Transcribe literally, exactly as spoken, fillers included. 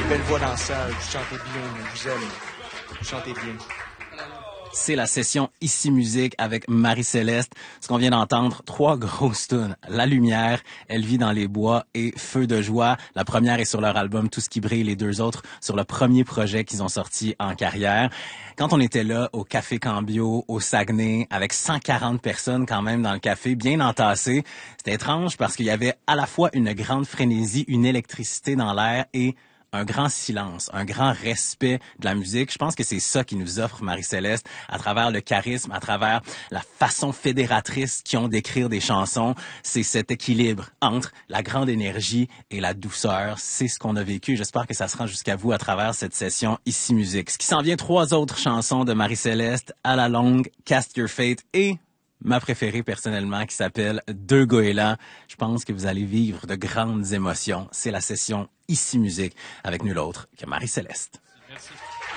belle voix dans la salle, vous chantez bien, je vous aime, vous chantez bien. C'est la session Ici Musique avec Marie-Céleste. Ce qu'on vient d'entendre, trois grosses tunes. La lumière, Elle vit dans les bois et Feu de joie. La première est sur leur album Tout ce qui brille, les deux autres sur le premier projet qu'ils ont sorti en carrière. Quand on était là au Café Cambio, au Saguenay, avec cent quarante personnes quand même dans le café, bien entassées, c'était étrange parce qu'il y avait à la fois une grande frénésie, une électricité dans l'air et un grand silence, un grand respect de la musique. Je pense que c'est ça qui nous offre Marie-Céleste à travers le charisme, à travers la façon fédératrice qu'ils ont d'écrire des chansons. C'est cet équilibre entre la grande énergie et la douceur. C'est ce qu'on a vécu. J'espère que ça se rend jusqu'à vous à travers cette session Ici Musique. Ce qui s'en vient, trois autres chansons de Marie-Céleste, À la longue, Cast Your Fate et ma préférée personnellement qui s'appelle Deux goélands. Je pense que vous allez vivre de grandes émotions. C'est la session Ici Musique avec nul autre que Marie-Céleste. Merci.